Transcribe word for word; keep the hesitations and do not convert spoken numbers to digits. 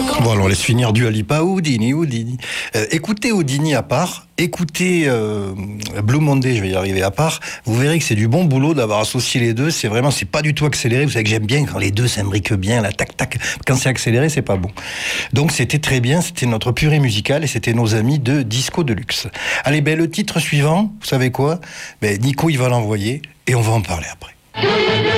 Bon, alors, on laisse finir Dua Lipa, Houdini, Houdini. Euh, écoutez Houdini à part, écoutez euh, Blue Monday, je vais y arriver à part, vous verrez que c'est du bon boulot d'avoir associé les deux, c'est vraiment, c'est pas du tout accéléré, vous savez que j'aime bien quand les deux s'imbriquent bien, là, tac, tac, quand c'est accéléré, c'est pas bon. Donc, c'était très bien, c'était notre purée musicale et c'était nos amis de Disco Deluxe. Allez, ben, le titre suivant, vous savez quoi? Ben, Nico, il va l'envoyer et on va en parler après.